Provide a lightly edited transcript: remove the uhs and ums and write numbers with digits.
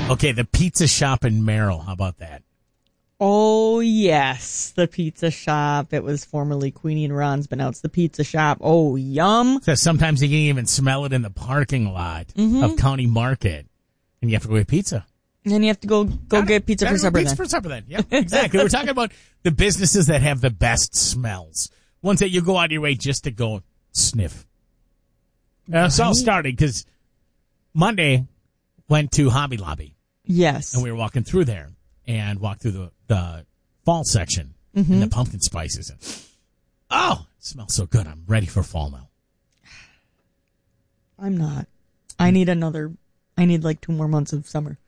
Okay, the pizza shop in Merrill. How about that? Oh, yes. The pizza shop. It was formerly Queenie and Ron's, but now it's the pizza shop. Oh, yum. So sometimes you can even smell it in the parking lot of County Market, and you have to go get pizza. And then you have to go get pizza for supper Pizza then. for supper then. Yeah, exactly. We're talking about the businesses that have the best smells. Ones that you go out of your way just to go sniff. It's all started because Monday went to Hobby Lobby. Yes. And we were walking through there and walked through the fall section and the pumpkin spices. And, it smells so good. I'm ready for fall now. I'm not. I need like 2 more months of summer.